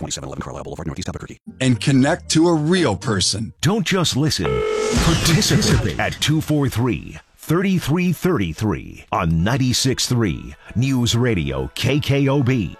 2711 Carlisle Boulevard, Northeast Albuquerque. And connect to a real person. Don't just listen. Participate at 243-3333 on 96.3 News Radio KKOB.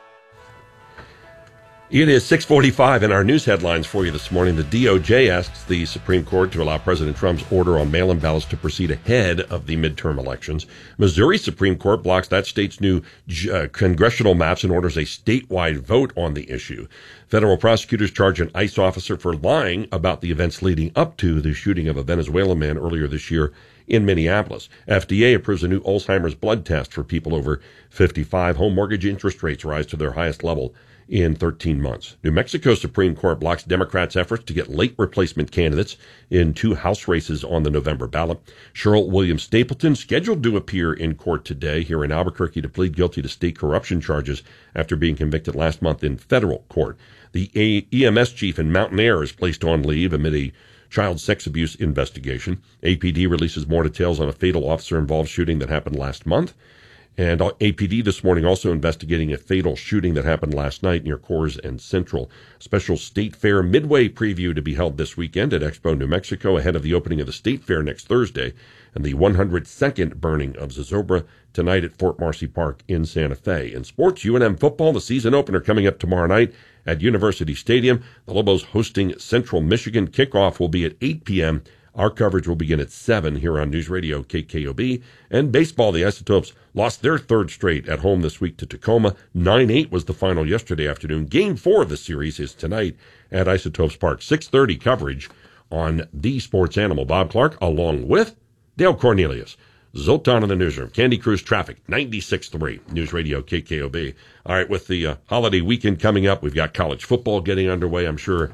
It is 6:45 in our news headlines for you this morning. The DOJ asks the Supreme Court to allow President Trump's order on mail-in ballots to proceed ahead of the midterm elections. Missouri Supreme Court blocks that state's new congressional maps and orders a statewide vote on the issue. Federal prosecutors charge an ICE officer for lying about the events leading up to the shooting of a Venezuelan man earlier this year in Minneapolis. FDA approves a new Alzheimer's blood test for people over 55. Home mortgage interest rates rise to their highest level in 13 months. New Mexico Supreme Court blocks Democrats' efforts to get late replacement candidates in 2 House races on the November ballot. Cheryl Williams Stapleton scheduled to appear in court today here in Albuquerque to plead guilty to state corruption charges after being convicted last month in federal court. The EMS chief in Mountain Air is placed on leave amid a child sex abuse investigation. APD releases more details on a fatal officer-involved shooting that happened last month. And APD this morning also investigating a fatal shooting that happened last night near Coors and Central. Special State Fair Midway preview to be held this weekend at Expo, New Mexico, ahead of the opening of the State Fair next Thursday, and the 102nd burning of Zozobra tonight at Fort Marcy Park in Santa Fe. In sports, UNM football, the season opener coming up tomorrow night at University Stadium. The Lobos hosting Central Michigan. Kickoff will be at 8 p.m. Our coverage will begin at 7 here on News Radio KKOB. And baseball, the Isotopes lost their third straight at home this week to Tacoma. 9-8 was the final yesterday afternoon. Game 4 of the series is tonight at Isotopes Park. 6:30 coverage on the Sports Animal. Bob Clark along with Dale Cornelius. Zoltan in the newsroom. Candy Cruise Traffic, 96.3 News Radio KKOB. All right, with the holiday weekend coming up, we've got college football getting underway. I'm sure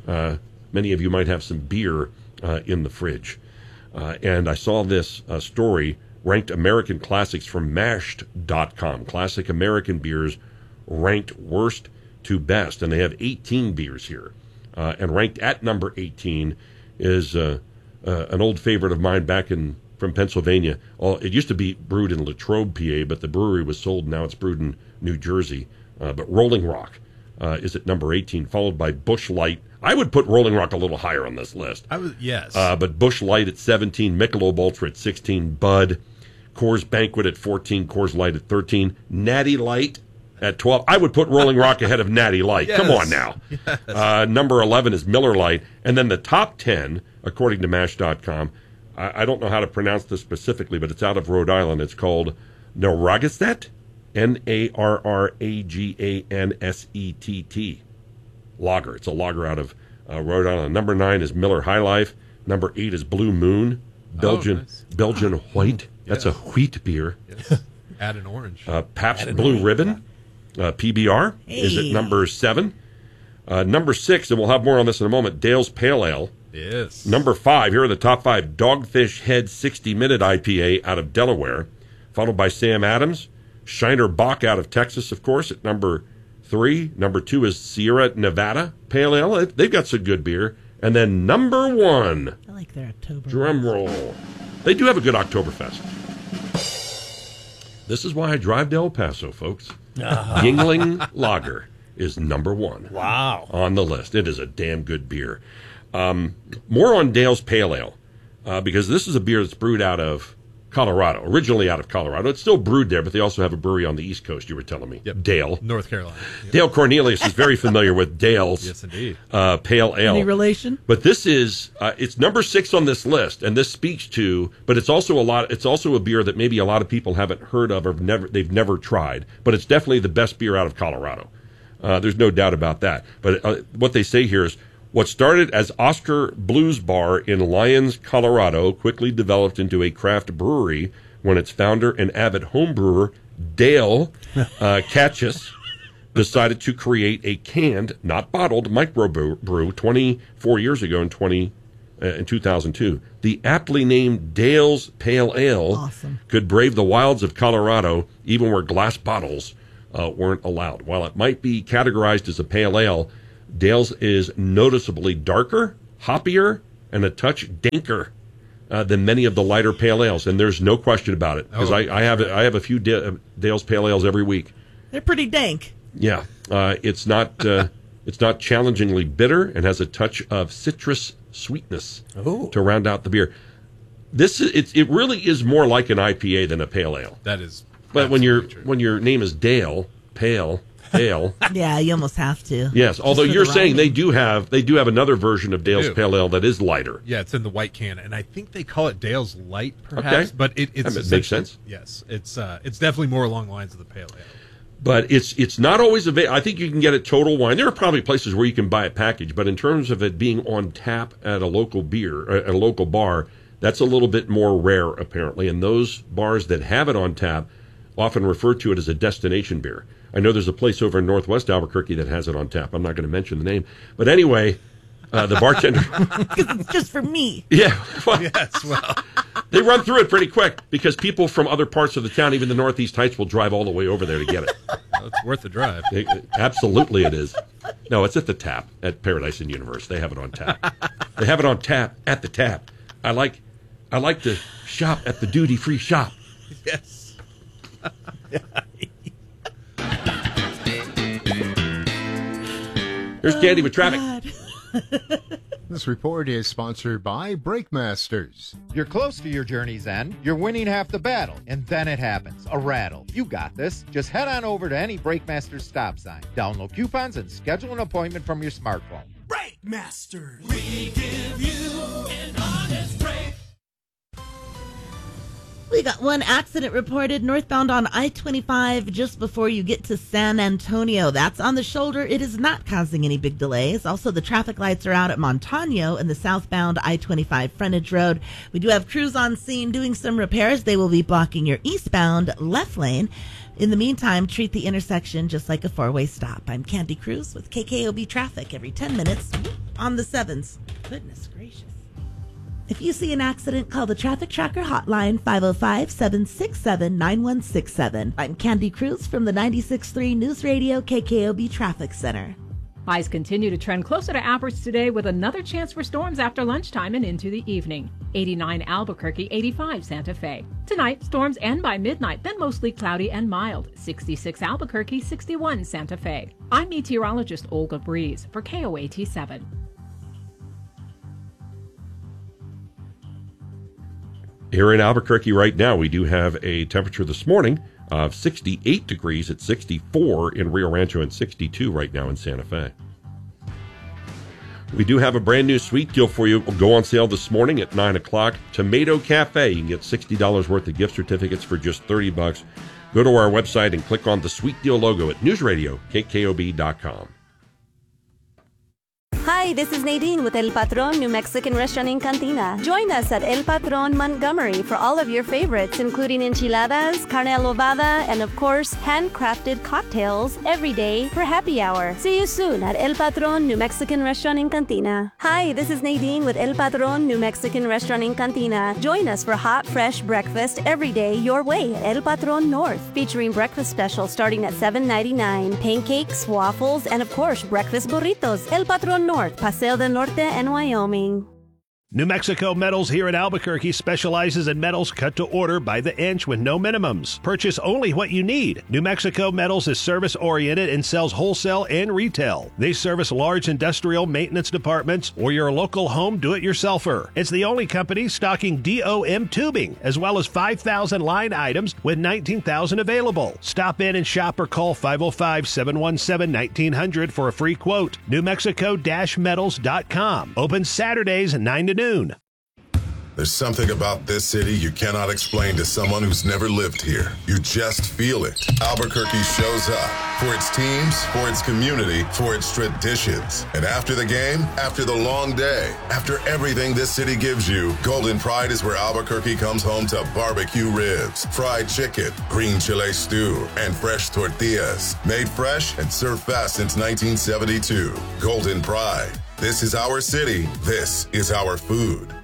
many of you might have some beer in the fridge. And I saw this story, ranked American classics from mashed.com. Classic American beers ranked worst to best. And they have 18 beers here. And ranked at number 18 is an old favorite of mine back from Pennsylvania. It used to be brewed in Latrobe, PA, but the brewery was sold. Now it's brewed in New Jersey. But Rolling Rock is at number 18, followed by Busch Light. I would put Rolling Rock a little higher on this list. Yes. But Busch Light at 17, Michelob Ultra at 16, Bud, Coors Banquet at 14, Coors Light at 13, Natty Light at 12. I would put Rolling Rock ahead of Natty Light. Yes. Come on now. Yes. Number 11 is Miller Lite. And then the top 10, according to MASH.com, I don't know how to pronounce this specifically, but it's out of Rhode Island. It's called Narragansett, Narragansett lager. It's a lager out of Rhode Island. Number 9 is Miller High Life. Number 8 is Blue Moon, Belgian White. That's a wheat beer. Yes. Add an orange. Pabst Blue Ribbon, PBR, is at number 7. Number 6, and we'll have more on this in a moment, Dale's Pale Ale. Yes. Number 5, here are the top 5, Dogfish Head 60-Minute IPA out of Delaware, followed by Sam Adams, Shiner Bock out of Texas, of course, at number 3. Number 2 is Sierra Nevada Pale Ale. They've got some good beer. And then number 1. I like their Oktoberfest. Drum roll. They do have a good Oktoberfest. This is why I drive to El Paso, folks. Yingling Lager is number 1. Wow. On the list. It is a damn good beer. More on Dale's Pale Ale, because this is a beer that's brewed out of Colorado, originally out of Colorado. It's still brewed there, but they also have a brewery on the East Coast, you were telling me. Yep. Dale. North Carolina. Yep. Dale Cornelius is very familiar with Dale's yes, indeed. Pale Ale. Any relation? But this is, it's number 6 on this list, and this speaks to, but it's also a beer that maybe a lot of people haven't heard of or they've never tried, but it's definitely the best beer out of Colorado. There's no doubt about that. But what they say here is, what started as Oscar Blues Bar in Lyons, Colorado, quickly developed into a craft brewery when its founder and avid home brewer, Dale Catchus, decided to create a canned, not bottled, microbrew 24 years ago in 2002. The aptly named Dale's Pale Ale could brave the wilds of Colorado, even where glass bottles weren't allowed. While it might be categorized as a pale ale, Dale's is noticeably darker, hoppier, and a touch danker than many of the lighter pale ales, and there's no question about it, because I have a few Dale's Pale Ales every week. They're pretty dank. Yeah, it's not It's not challengingly bitter and has a touch of citrus sweetness to round out the beer. It really is more like an IPA than a pale ale. That is. But when absolutely true. your name is Dale, pale ale. Yeah, you almost have to. Yes, although for you're the saying rhyming. they do have another version of Dale's do. Pale Ale that is lighter. Yeah, it's in the white can, and I think they call it Dale's Light, perhaps. Okay. But it's That makes essentially- sense. Yes, it's definitely more along the lines of the pale ale. But it's not always available. I think you can get it Total Wine. There are probably places where you can buy it packaged, but in terms of it being on tap at a local at a local bar, that's a little bit more rare apparently. And those bars that have it on tap often refer to it as a destination beer. I know there's a place over in Northwest Albuquerque that has it on tap. I'm not going to mention the name, but anyway, the bartender. It's just for me. Yeah, well, Yes, well, they run through it pretty quick because people from other parts of the town, even the Northeast Heights, will drive all the way over there to get it. it's worth the drive. Absolutely, it is. No, it's at the tap at Paradise and Universe. They have it on tap. They have it on tap at the tap. I like to shop at the duty-free shop. Yes. Here's Candy with traffic. This report is sponsored by Brakemasters. You're close to your journey's end. You're winning half the battle. And then it happens. A rattle. You got this. Just head on over to any Brakemasters stop sign. Download coupons and schedule an appointment from your smartphone. Brakemasters. We give you an honest break. We got one accident reported northbound on I-25 just before you get to San Antonio. That's on the shoulder. It is not causing any big delays. Also, the traffic lights are out at Montano and the southbound I-25 frontage road. We do have crews on scene doing some repairs. They will be blocking your eastbound left lane. In the meantime, treat the intersection just like a four-way stop. I'm Candy Cruz with KKOB Traffic every 10 minutes on the 7s. Goodness gracious. If you see an accident, call the Traffic Tracker hotline, 505-767-9167. I'm Candy Cruz from the 96.3 News Radio KKOB Traffic Center. Highs continue to trend closer to average today with another chance for storms after lunchtime and into the evening. 89 Albuquerque, 85 Santa Fe. Tonight, storms end by midnight, then mostly cloudy and mild. 66 Albuquerque, 61 Santa Fe. I'm meteorologist Olga Breeze for KOAT 7. Here in Albuquerque right now, we do have a temperature this morning of 68 degrees at 64 in Rio Rancho and 62 right now in Santa Fe. We do have a brand new sweet deal for you. It'll go on sale this morning at 9 o'clock. Tomato Cafe. You can get $60 worth of gift certificates for just $30. Go to our website and click on the sweet deal logo at newsradio.kkob.com. Hi, this is Nadine with El Patron New Mexican Restaurant in Cantina. Join us at El Patron Montgomery for all of your favorites, including enchiladas, carne adobada, and of course, handcrafted cocktails every day for happy hour. See you soon at El Patron New Mexican Restaurant in Cantina. Hi, this is Nadine with El Patron New Mexican Restaurant in Cantina. Join us for hot, fresh breakfast every day your way at El Patron North, featuring breakfast specials starting at $7.99, pancakes, waffles, and of course, breakfast burritos. El Patron North, Paseo del Norte, and Wyoming. New Mexico Metals here in Albuquerque specializes in metals cut to order by the inch with no minimums. Purchase only what you need. New Mexico Metals is service-oriented and sells wholesale and retail. They service large industrial maintenance departments or your local home do-it-yourselfer. It's the only company stocking DOM tubing, as well as 5,000 line items with 19,000 available. Stop in and shop or call 505-717-1900 for a free quote. NewMexico-Metals.com. Open Saturdays 9 to noon. There's something about this city you cannot explain to someone who's never lived here. You just feel it. Albuquerque shows up for its teams, for its community, for its traditions. And after the game, after the long day, after everything this city gives you, Golden Pride is where Albuquerque comes home to barbecue ribs, fried chicken, green chile stew, and fresh tortillas. Made fresh and served fast since 1972. Golden Pride. This is our city. This is our food.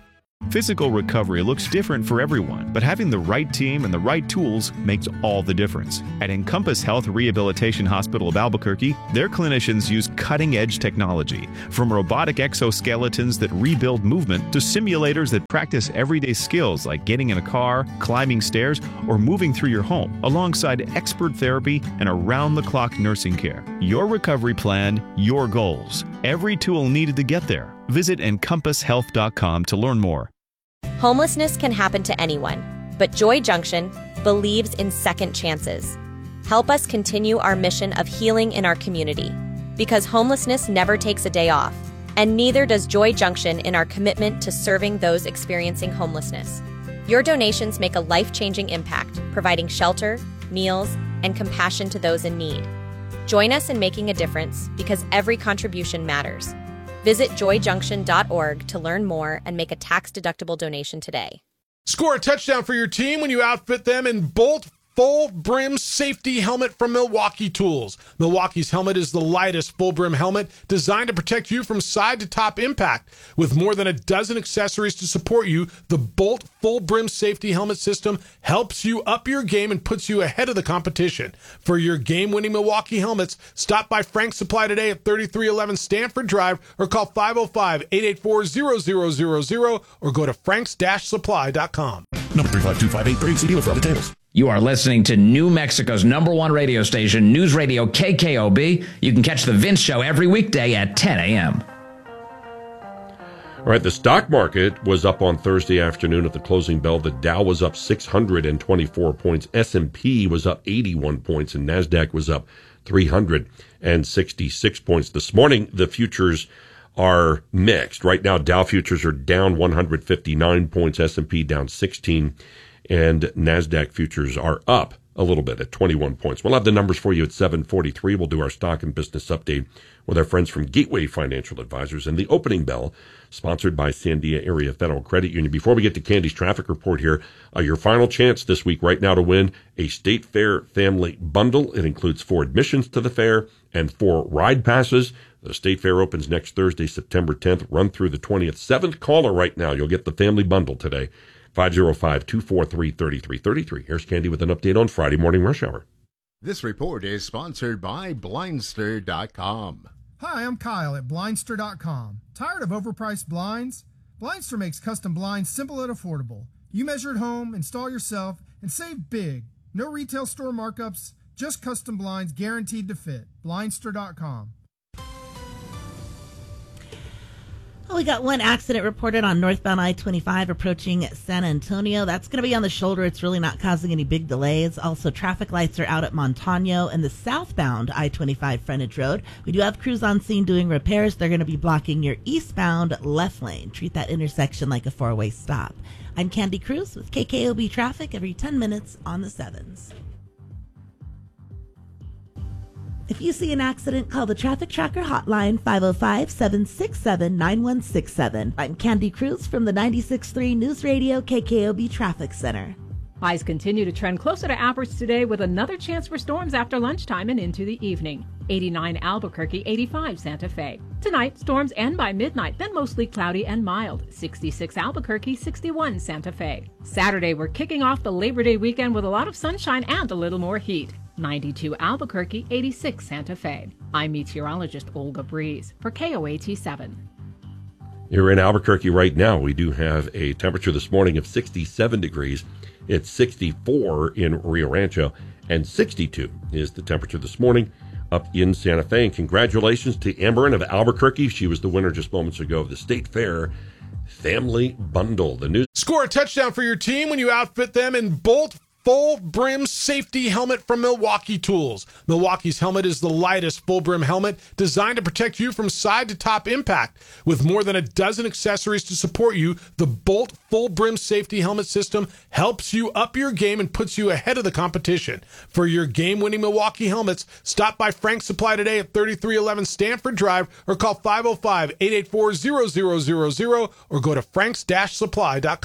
Physical recovery looks different for everyone, but having the right team and the right tools makes all the difference. At Encompass Health Rehabilitation Hospital of Albuquerque, their clinicians use cutting-edge technology, from robotic exoskeletons that rebuild movement to simulators that practice everyday skills like getting in a car, climbing stairs, or moving through your home, alongside expert therapy and around-the-clock nursing care. Your recovery plan, your goals. Every tool needed to get there. Visit EncompassHealth.com to learn more. Homelessness can happen to anyone, but Joy Junction believes in second chances. Help us continue our mission of healing in our community, because homelessness never takes a day off, and neither does Joy Junction in our commitment to serving those experiencing homelessness. Your donations make a life-changing impact, providing shelter, meals, and compassion to those in need. Join us in making a difference, because every contribution matters. Visit joyjunction.org to learn more and make a tax-deductible donation today. Score a touchdown for your team when you outfit them in Bolt Full Brim Safety Helmet from Milwaukee Tools. Milwaukee's helmet is the lightest full brim helmet designed to protect you from side to top impact. With more than a dozen accessories to support you, the Bolt Full Brim Safety Helmet system helps you up your game and puts you ahead of the competition. For your game-winning Milwaukee helmets, stop by Frank's Supply today at 3311 Stanford Drive or call 505-884-0000 or go to franks-supply.com. Number 35258 see dealer for other details. You are listening to New Mexico's #1 radio station, News Radio KKOB. You can catch The Vince Show every weekday at 10 a.m. All right, the stock market was up on Thursday afternoon at the closing bell. The Dow was up 624 points. S&P was up 81 points, and NASDAQ was up 366 points. This morning, the futures are mixed. Right now, Dow futures are down 159 points, S&P down 16, and NASDAQ futures are up a little bit at 21 points. We'll have the numbers for you at 7:43. We'll do our stock and business update with our friends from Gateway Financial Advisors and the opening bell, sponsored by Sandia Area Federal Credit Union. Before we get to Candy's traffic report here, your final chance this week right now to win a State Fair family bundle. It includes 4 admissions to the fair and 4 ride passes. The State Fair opens next Thursday, September 10th, run through the 20th. 7th caller right now. You'll get the family bundle today. 505-243-3333. Here's Candy with an update on Friday morning rush hour. This report is sponsored by Blindster.com. Hi, I'm Kyle at Blindster.com. Tired of overpriced blinds? Blindster makes custom blinds simple and affordable. You measure at home, install yourself, and save big. No retail store markups, just custom blinds guaranteed to fit. Blindster.com. Well, we got one accident reported on northbound I-25 approaching San Antonio. That's going to be on the shoulder. It's really not causing any big delays. Also, traffic lights are out at Montano and the southbound I-25 frontage road. We do have crews on scene doing repairs. They're going to be blocking your eastbound left lane. Treat that intersection like a 4-way stop. I'm Candy Cruz with KKOB Traffic every 10 minutes on the 7s. If you see an accident, call the Traffic Tracker hotline, 505-767-9167. I'm Candy Cruz from the 96.3 News Radio KKOB Traffic Center. Highs continue to trend closer to average today with another chance for storms after lunchtime and into the evening. 89 Albuquerque, 85 Santa Fe. Tonight, storms end by midnight, then mostly cloudy and mild. 66 Albuquerque, 61 Santa Fe. Saturday, we're kicking off the Labor Day weekend with a lot of sunshine and a little more heat. 92 Albuquerque, 86 Santa Fe. I'm meteorologist Olga Breeze for KOAT 7. You're in Albuquerque right now. We do have a temperature this morning of 67 degrees. It's 64 in Rio Rancho, and 62 is the temperature this morning up in Santa Fe. And congratulations to Amberin of Albuquerque. She was the winner just moments ago of the State Fair Family Bundle. The new Score a touchdown for your team when you outfit them in Bolt Full Brim Safety Helmet from Milwaukee Tools. Milwaukee's helmet is the lightest full brim helmet designed to protect you from side to top impact. With more than a dozen accessories to support you, the Bolt Full Brim Safety Helmet system helps you up your game and puts you ahead of the competition. For your game-winning Milwaukee helmets, stop by Frank's Supply today at 3311 Stanford Drive or call 505-884-0000 or go to franks-supply.com.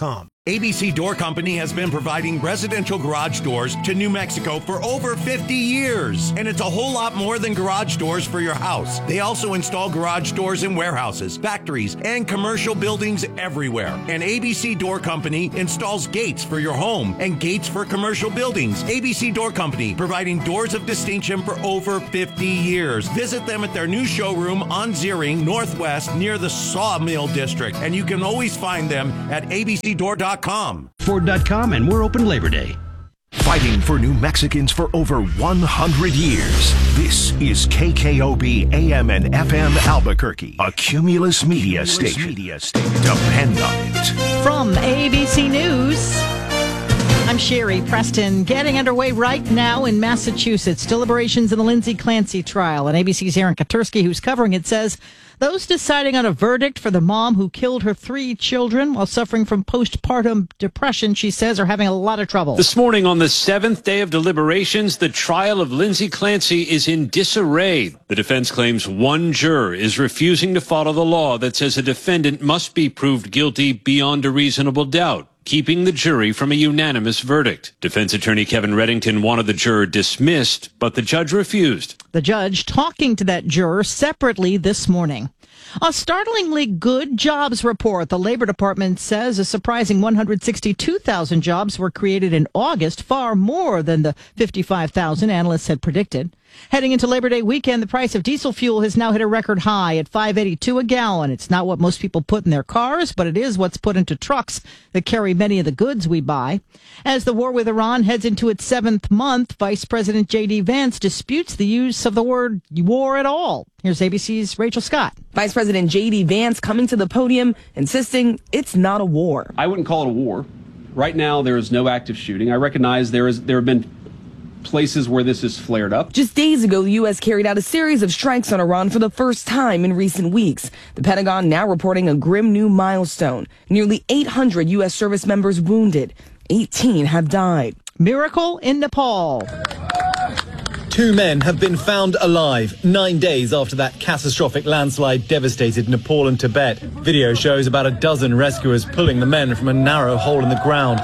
ABC Door Company has been providing residential garage doors to New Mexico for over 50 years. And it's a whole lot more than garage doors for your house. They also install garage doors in warehouses, factories, and commercial buildings everywhere. And ABC Door Company installs gates for your home and gates for commercial buildings. ABC Door Company, providing doors of distinction for over 50 years. Visit them at their new showroom on Ziering Northwest near the Sawmill District. And you can always find them at abcdoor.com. Ford.com, and we're open Labor Day. Fighting for New Mexicans for over 100 years. This is KKOB AM and FM Albuquerque, a Cumulus Media Station. Depend on it. From ABC News, I'm Sherry Preston. Getting underway right now in Massachusetts. Deliberations in the Lindsay Clancy trial. And ABC's Aaron Katursky, who's covering it, says those deciding on a verdict for the mom who killed her 3 children while suffering from postpartum depression, she says, are having a lot of trouble. This morning, on the 7th day of deliberations, the trial of Lindsay Clancy is in disarray. The defense claims one juror is refusing to follow the law that says a defendant must be proved guilty beyond a reasonable doubt, keeping the jury from a unanimous verdict. Defense attorney Kevin Reddington wanted the juror dismissed, but the judge refused. The judge talking to that juror separately this morning. A startlingly good jobs report. The Labor Department says a surprising 162,000 jobs were created in August, far more than the 55,000 analysts had predicted. Heading into Labor Day weekend, the price of diesel fuel has now hit a record high at $5.82 a gallon. It's not what most people put in their cars, but it is what's put into trucks that carry many of the goods we buy. As the war with Iran heads into its 7th month, Vice President J.D. Vance disputes the use of the word war at all. Here's ABC's Rachel Scott. Vice President J.D. Vance coming to the podium, insisting it's not a war. I wouldn't call it a war. Right now, there is no active shooting. I recognize there have been places where this has flared up. Just days ago, the U.S. carried out a series of strikes on Iran for the first time in recent weeks. The Pentagon now reporting a grim new milestone. Nearly 800 U.S. service members wounded. 18 have died. Miracle in Nepal. 2 men have been found alive 9 days after that catastrophic landslide devastated Nepal and Tibet. Video shows about a dozen rescuers pulling the men from a narrow hole in the ground.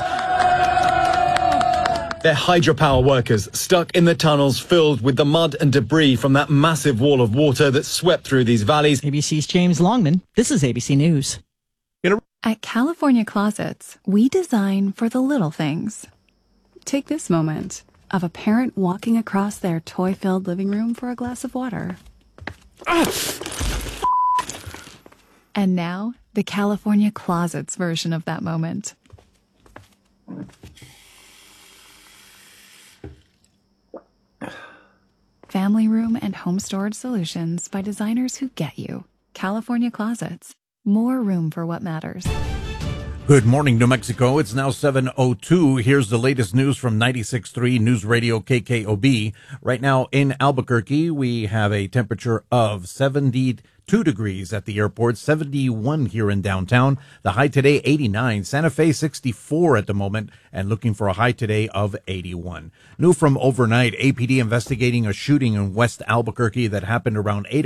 They're hydropower workers stuck in the tunnels filled with the mud and debris from that massive wall of water that swept through these valleys. ABC's James Longman. This is ABC News. At California Closets, we design for the little things. Take this moment of a parent walking across their toy-filled living room for a glass of water. And now, the California Closets version of that moment. Family room and home storage solutions by designers who get you. California Closets. More room for what matters. Good morning, New Mexico. It's now 7:02. Here's the latest news from 96.3 News Radio KKOB. Right now in Albuquerque, we have a temperature of 72 degrees at the airport, 71 here in downtown. The high today, 89. Santa Fe, 64 at the moment, and looking for a high today of 81. New from overnight, APD investigating a shooting in West Albuquerque that happened around 10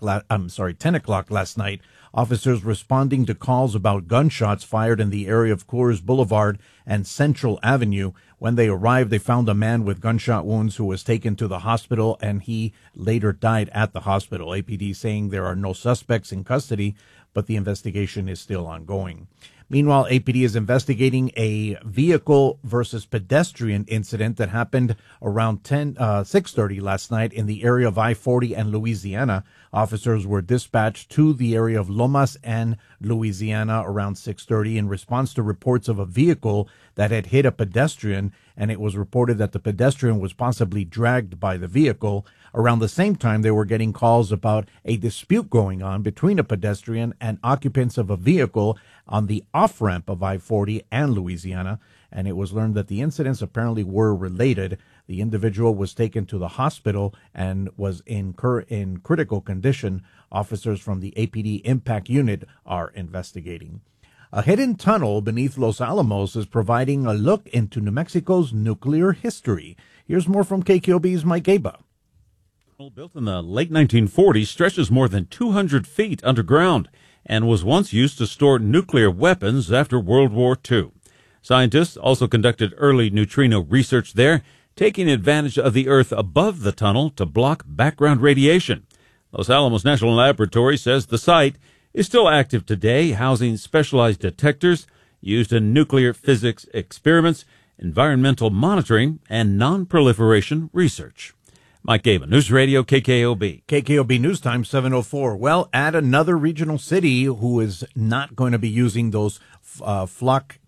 o'clock last night. Officers responding to calls about gunshots fired in the area of Coors Boulevard and Central Avenue. When they arrived, they found a man with gunshot wounds who was taken to the hospital, and he later died at the hospital. APD saying there are no suspects in custody, but the investigation is still ongoing. Meanwhile, APD is investigating a vehicle versus pedestrian incident that happened around 6:30 last night in the area of I-40 and Louisiana. Officers were dispatched to the area of Lomas and Louisiana around 6:30 in response to reports of a vehicle that had hit a pedestrian, and it was reported that the pedestrian was possibly dragged by the vehicle. Around the same time, they were getting calls about a dispute going on between a pedestrian and occupants of a vehicle on the off-ramp of I-40 and Louisiana, and it was learned that the incidents apparently were related. The individual was taken to the hospital and was in critical condition. Officers from the APD Impact Unit are investigating. A hidden tunnel beneath Los Alamos is providing a look into New Mexico's nuclear history. Here's more from KKOB's Mike Gaba. Built in the late 1940s, stretches more than 200 feet underground and was once used to store nuclear weapons after World War II. Scientists also conducted early neutrino research there, taking advantage of the Earth above the tunnel to block background radiation. Los Alamos National Laboratory says the site is still active today, housing specialized detectors used in nuclear physics experiments, environmental monitoring, and non-proliferation research. Mike Gabin, News Radio KKOB. KKOB News Time 7:04. Well, add another regional city who is not going to be using those flock